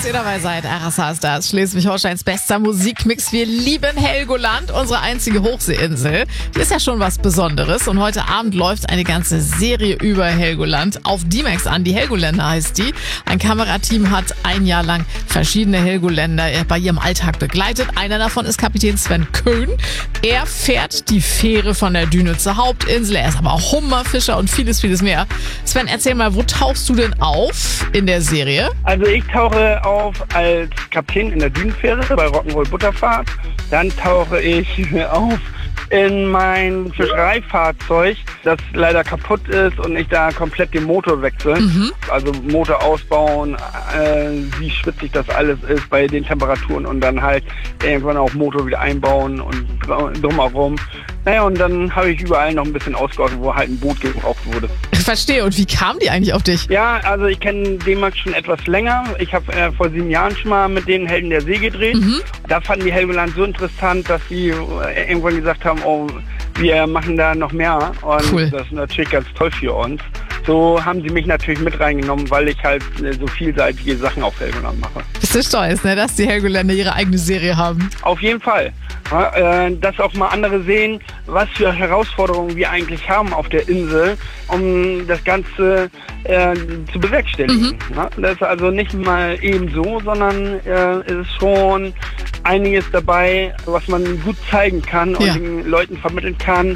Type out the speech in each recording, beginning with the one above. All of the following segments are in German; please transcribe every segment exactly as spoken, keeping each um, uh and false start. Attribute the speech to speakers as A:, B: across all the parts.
A: ihr dabei seid. R S H ist das, Schleswig-Holsteins bester Musikmix. Wir lieben Helgoland, unsere einzige Hochseeinsel. Die ist ja schon was Besonderes. Und heute Abend läuft eine ganze Serie über Helgoland auf D-Max an. Die Helgoländer heißt die. Ein Kamerateam hat ein Jahr lang verschiedene Helgoländer bei ihrem Alltag begleitet. Einer davon ist Kapitän Sven Köhn. Er fährt die Fähre von der Düne zur Hauptinsel. Er ist aber auch Hummerfischer und vieles, vieles mehr. Sven, erzähl mal, wo tauchst du denn auf in der Serie?
B: Also ich tauche auf als Kapitän in der Dünenfähre bei Rock'n'Roll Butterfahrt. Dann tauche ich auf in mein Fischereifahrzeug, das leider kaputt ist und ich da komplett den Motor wechsle. Mhm. Also Motor ausbauen, äh, wie schwitzig das alles ist bei den Temperaturen und dann halt irgendwann auch Motor wieder einbauen und drumherum. Naja, und dann habe ich überall noch ein bisschen ausgeholfen, wo halt ein Boot gebraucht wurde.
A: Ich verstehe. Und wie kam die eigentlich auf dich?
B: Ja, also ich kenne D-Max schon etwas länger. Ich habe äh, vor sieben Jahren schon mal mit den Helden der See gedreht. Mhm. Da fanden die Helgoland so interessant, dass sie äh, irgendwann gesagt haben, oh, wir machen da noch mehr. Und cool. Das ist natürlich ganz toll für uns. So haben sie mich natürlich mit reingenommen, weil ich halt äh, so vielseitige Sachen auf Helgoland mache.
A: Bist du stolz, ne, dass die Helgoländer ihre eigene Serie haben?
B: Auf jeden Fall. Ja, äh, dass auch mal andere sehen, was für Herausforderungen wir eigentlich haben auf der Insel, um das Ganze äh, zu bewerkstelligen. Mhm. Ja, das ist also nicht mal eben so, sondern äh, es ist schon einiges dabei, was man gut zeigen kann und ja. den Leuten vermitteln kann,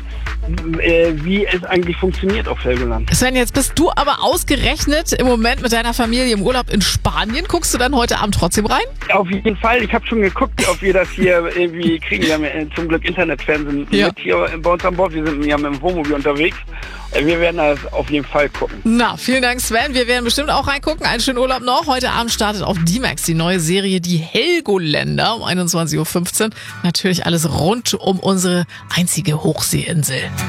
B: äh, wie es eigentlich funktioniert auf Helgoland.
A: Sven, jetzt bist du aber ausgerechnet im Moment mit deiner Familie im Urlaub in Spanien. Guckst du dann heute Abend trotzdem rein?
B: Auf jeden Fall. Ich habe schon geguckt, ob wir das hier irgendwie kriegen. Wir haben ja zum Glück Internetfernsehen ja. mit hier bei uns an Bord. Wir sind ja mit dem Wohnmobil unterwegs. Wir werden das auf jeden Fall gucken.
A: Na, vielen Dank, Sven. Wir werden bestimmt auch reingucken. Einen schönen Urlaub noch. Heute Abend startet auf D-Max die neue Serie Die Helgoländer um einundzwanzig Uhr fünfzehn. Natürlich alles rund um unsere einzige Hochseeinsel.